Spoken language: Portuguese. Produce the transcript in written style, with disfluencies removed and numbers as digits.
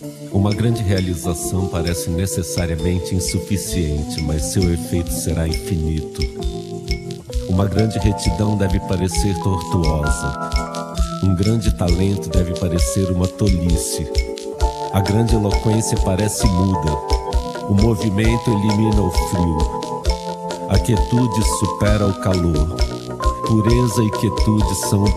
Uma grande realização parece necessariamente insuficiente, mas seu efeito será infinito. Uma grande retidão deve parecer tortuosa. Um grande talento deve parecer uma tolice. A grande eloquência parece muda. O movimento elimina o frio. A quietude supera o calor. Pureza e quietude são